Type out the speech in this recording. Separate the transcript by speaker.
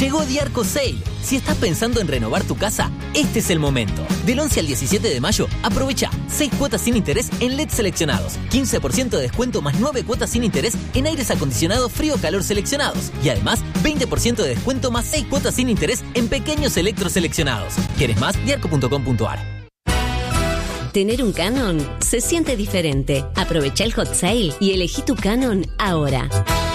Speaker 1: Llegó Diarco Sale. Si estás pensando en renovar tu casa, este es el momento. Del 11 al 17 de mayo, aprovecha 6 cuotas sin interés en LED seleccionados, 15% de descuento más 9 cuotas sin interés en aires acondicionados frío-calor seleccionados y además 20% de descuento más 6 cuotas sin interés en pequeños electros seleccionados. ¿Quieres más? Diarco.com.ar.
Speaker 2: Tener un Canon se siente diferente. Aprovecha el hot sale y elegí tu Canon ahora.